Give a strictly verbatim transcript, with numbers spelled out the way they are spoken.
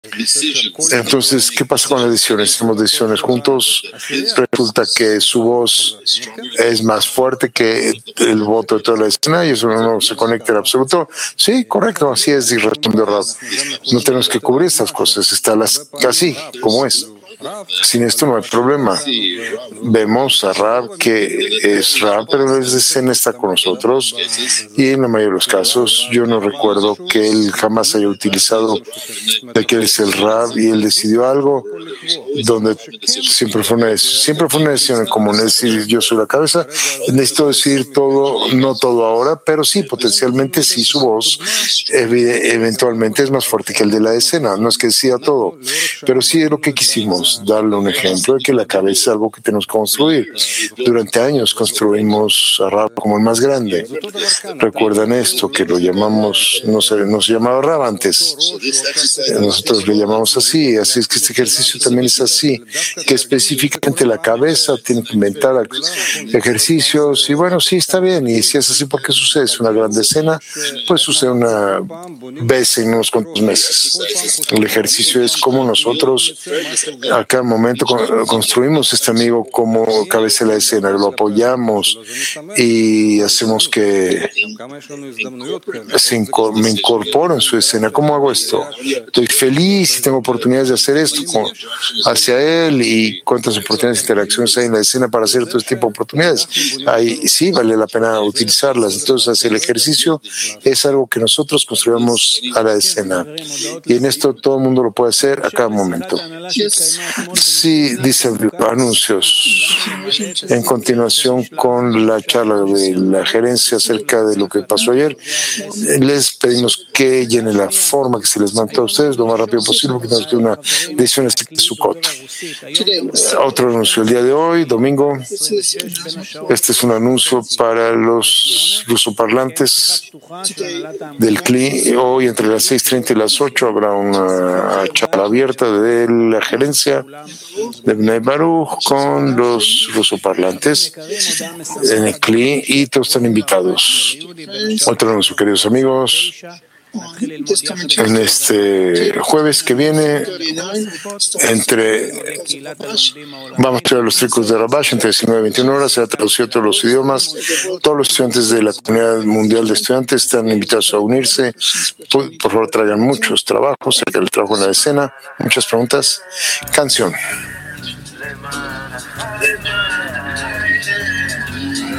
Entonces, ¿qué pasa con las decisiones? Hacemos decisiones juntos, resulta que su voz es más fuerte que el voto de toda la escena y eso no se conecta en absoluto. Sí, correcto, así es, y respondió Rab. No tenemos que cubrir estas cosas, está las, así como es. Sin esto no hay problema. Vemos a Rab que es Rab, pero desde escena está con nosotros y en la mayoría de los casos yo no recuerdo que él jamás haya utilizado de que él es el Rab y él decidió algo donde siempre fue una, siempre fue una decisión común, es decir, yo soy la cabeza, necesito decir todo, no todo ahora, pero sí, potencialmente sí su voz eventualmente es más fuerte que el de la escena, no es que decida todo, pero sí es lo que quisimos. Darle un ejemplo de que la cabeza es algo que tenemos que construir. Durante años construimos a Rab como el más grande. Recuerdan esto, que lo llamamos, no se, no se llamaba Rab antes. Nosotros lo llamamos así. Así es que este ejercicio también es así, que específicamente la cabeza tiene que inventar ejercicios. Y bueno, sí, está bien. Y si es así, ¿por qué sucede? Es una gran escena, pues sucede una vez en unos cuantos meses. El ejercicio es como nosotros a cada momento construimos este amigo como cabeza de la escena, lo apoyamos y hacemos que se incor me incorporo en su escena. ¿Cómo hago esto? Estoy feliz y tengo oportunidades de hacer esto con, hacia él y cuántas oportunidades de interacciones hay en la escena para hacer todo este tipo de oportunidades. Ahí sí vale la pena utilizarlas. Entonces el ejercicio es algo que nosotros construimos a la escena y en esto todo el mundo lo puede hacer a cada momento. Sí, dice anuncios. En continuación con la charla de la gerencia acerca de lo que pasó ayer, les pedimos que llenen la forma que se les mandó a ustedes lo más rápido posible, porque tenemos que una decisión de Sukkot. Otro anuncio el día de hoy, domingo. Este es un anuncio para los rusoparlantes del C L I. Hoy entre las seis treinta y las ocho habrá una charla abierta de la gerencia de Bnei Baruch con los rusoparlantes en el C L I y todos están invitados. Otro anuncio, queridos amigos. En este jueves que viene, entre vamos a estudiar los tricos de Rabash entre diecinueve y veintiuna horas, se ha traducido todos los idiomas. Todos los estudiantes de la comunidad mundial de estudiantes están invitados a unirse. Por, por favor, traigan muchos trabajos, cerca del trabajo en la escena. Muchas preguntas. Canción.